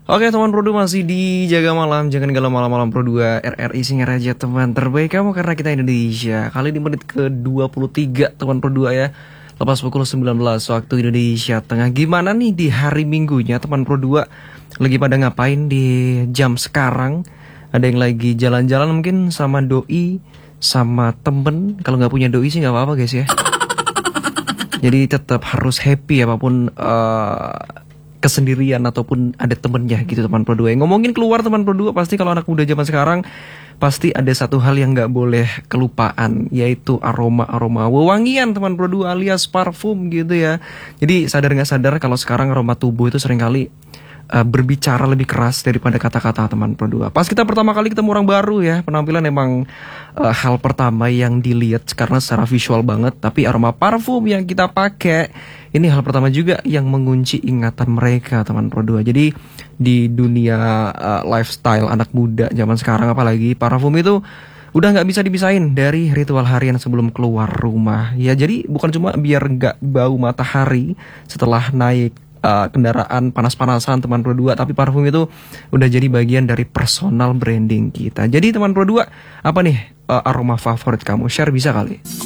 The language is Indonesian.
Oke teman Pro 2 masih di Jaga Malam. Jangan galau malam-malam Pro 2 RRI Singaraja teman terbaik kamu karena kita Indonesia. Kali di menit ke-23 teman Pro 2 ya. Lepas pukul 19 waktu Indonesia Tengah. Gimana nih di hari Minggunya teman Pro 2? Lagi pada ngapain di jam sekarang? Ada yang lagi jalan-jalan mungkin sama doi, sama temen. Kalau nggak punya doi sih nggak apa-apa guys ya. Jadi tetap harus happy apapun kesendirian ataupun ada temennya gitu teman Pro 2. Ngomongin keluar teman Pro 2, pasti kalau anak muda zaman sekarang pasti ada satu hal yang nggak boleh kelupaan, yaitu aroma wewangian teman Pro 2 alias parfum gitu ya. Jadi sadar nggak sadar kalau sekarang aroma tubuh itu seringkali berbicara lebih keras daripada kata-kata teman Pro 2. Pas kita pertama kali ketemu orang baru ya, penampilan emang hal pertama yang dilihat karena secara visual banget. Tapi aroma parfum yang kita pakai ini hal pertama juga yang mengunci ingatan mereka teman Pro 2. Jadi di dunia lifestyle anak muda zaman sekarang apalagi parfum itu udah nggak bisa dipisahin dari ritual harian sebelum keluar rumah. Ya jadi bukan cuma biar nggak bau matahari setelah naik kendaraan panas-panasan teman Pro 2, tapi parfum itu udah jadi bagian dari personal branding kita. Jadi teman Pro 2, apa nih aroma favorit kamu? Share bisa kali.